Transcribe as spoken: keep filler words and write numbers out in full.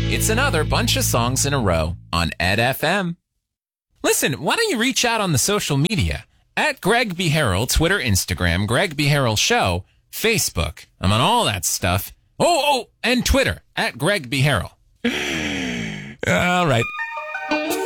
It's another bunch of songs in a row on Ed F M. Listen, why don't you reach out on the social media? At Greg B. Harrell, Twitter, Instagram, Greg B. Harrell Show, Facebook. I'm on all that stuff. Oh, oh, and Twitter, at Greg B. Harrell. All right.